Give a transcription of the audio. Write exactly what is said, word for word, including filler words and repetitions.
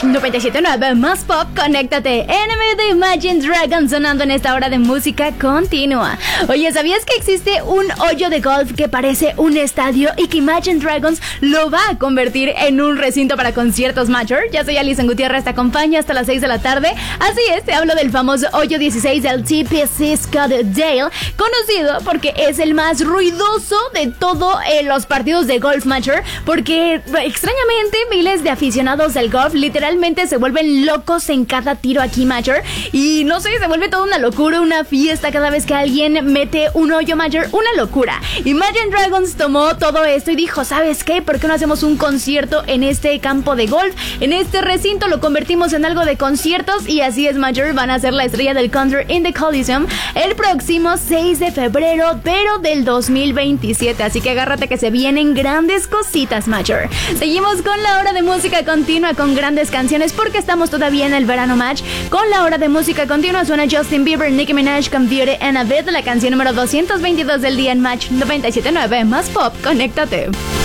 noventa y siete punto nueve más pop, conéctate. Enemy de Imagine Dragons sonando en esta hora de música continua. Oye, ¿sabías que existe un hoyo de golf que parece un estadio y que Imagine Dragons lo va a convertir en un recinto para conciertos mayor? Ya soy Alison Gutiérrez, te acompaña hasta las seis de la tarde. Así es, te hablo del famoso hoyo dieciséis del T P C Scottsdale, conocido porque es el más ruidoso de todos eh, los partidos de golf mayor, porque extrañamente miles de aficionados del golf literalmente se vuelven locos en cada tiro aquí mayor, y no sé, se vuelve toda una locura, una fiesta cada vez que alguien mete un hoyo mayor, una locura. Imagine Dragons tomó todo esto y dijo, ¿sabes qué? ¿Por qué no hacemos un concierto en este campo de golf? En este recinto lo convertimos en algo de conciertos, y así es, Major van a ser la estrella del Country in the Coliseum el próximo seis de febrero, pero del dos mil veintisiete, así que agárrate que se vienen grandes cositas, Major. Seguimos con la hora de música continua con grandes canciones porque estamos todavía en el verano match. Con la hora de música continua suena Justin Bieber, Nicki Minaj con Beauty and a Bit, la canción número doscientos veintidós del día en Match noventa y siete punto nueve más pop, conéctate.